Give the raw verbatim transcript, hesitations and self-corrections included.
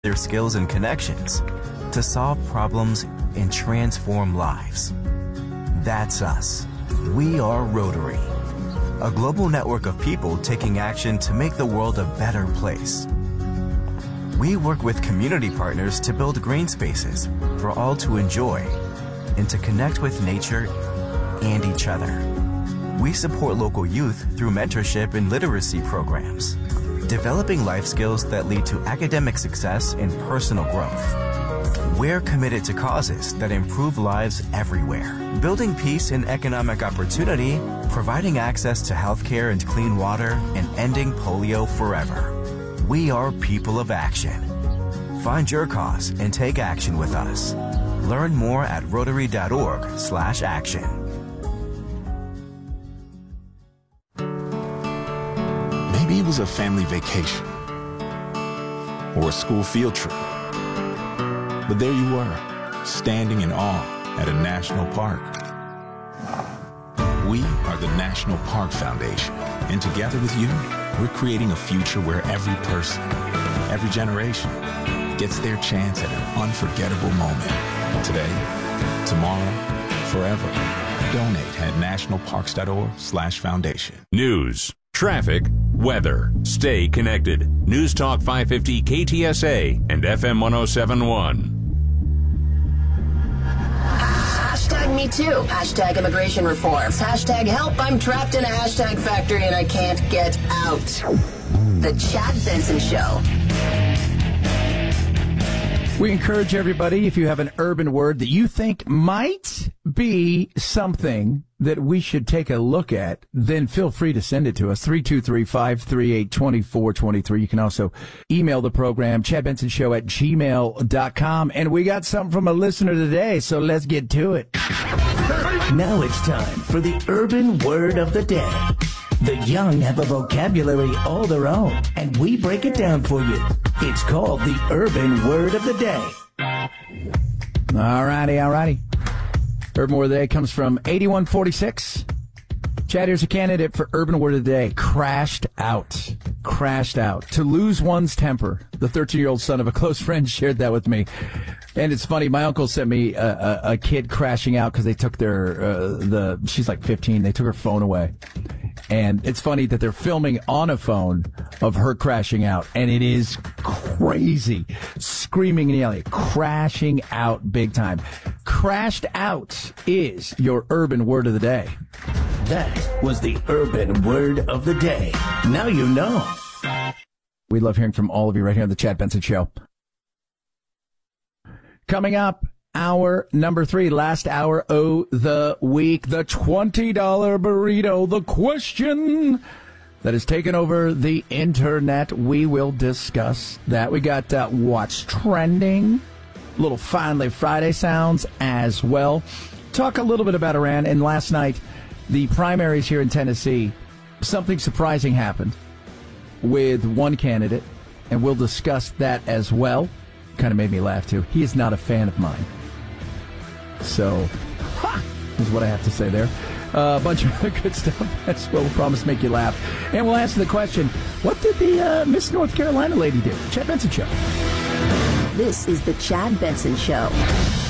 their skills and connections to solve problems and transform lives. That's us. We are Rotary, a global network of people taking action to make the world a better place. We work with community partners to build green spaces for all to enjoy and to connect with nature and each other. We support local youth through mentorship and literacy programs, developing life skills that lead to academic success and personal growth. We're committed to causes that improve lives everywhere, building peace and economic opportunity, providing access to healthcare and clean water, and ending polio forever. We are people of action. Find your cause and take action with us. Learn more at rotary.org slash action. Maybe it was a family vacation or a school field trip. But there you were, standing in awe at a national park. We are the National Park Foundation, and together with you, we're creating a future where every person, every generation, gets their chance at an unforgettable moment. Today, tomorrow, forever. Donate at nationalparks.org slash foundation. News, traffic, weather. Stay connected. News Talk five fifty K T S A and F M one oh seven point one. Hashtag me too. Hashtag immigration reforms. Hashtag help. I'm trapped in a hashtag factory and I can't get out. The Chad Benson Show. We encourage everybody, if you have an urban word that you think might be something that we should take a look at, then feel free to send it to us, three two three, five three eight, two four two three. You can also email the program, chad benson show at gmail dot com. And we got something from a listener today, so let's get to it. Now it's time for the urban word of the day. The young have a vocabulary all their own, and we break it down for you. It's called the urban word of the day. All righty, all righty. Urban word of the day comes from eighty-one forty-six. Chad, here's a candidate for urban word of the day. Crashed out. Crashed out. To lose one's temper. The thirteen-year-old son of a close friend shared that with me. And it's funny, my uncle sent me a, a, a kid crashing out because they took their, uh, the, she's like fifteen, they took her phone away. And it's funny that they're filming on a phone of her crashing out. And it is crazy. Screaming and yelling. Crashing out big time. Crashed out is your urban word of the day. That was the urban word of the day. Now you know. We love hearing from all of you right here on the Chad Benson Show. Coming up, hour number three, last hour of the week, the twenty dollar burrito, the question that has taken over the internet. We will discuss that. We got uh, what's trending, little Finally Friday sounds as well. Talk a little bit about Iran. And last night, the primaries here in Tennessee, something surprising happened with one candidate, and we'll discuss that as well. Kind of made me laugh, too. He is not a fan of mine. So, ha, is what I have to say there. Uh, a bunch of other good stuff as well. We'll promise to make you laugh. And we'll answer the question, what did the uh, Miss North Carolina lady do? Chad Benson Show. This is the Chad Benson Show.